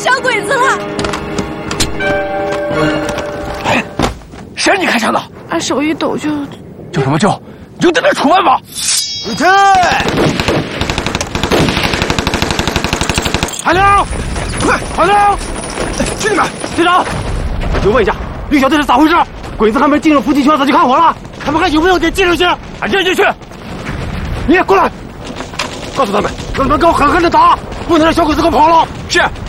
小鬼子了！ 哎，谁让你开枪的？ 俺手一抖就什么救？你就等着处分吧！ 回去！海龙，快，海龙！兄弟们，队长，就问一下，绿小队是咋回事？鬼子还没进入伏击圈，咋就看我了？他们还有没有点进上去？ 俺这就去。 你也过来，告诉他们，让他们跟我狠狠的打，不能让小鬼子给我跑了。 是。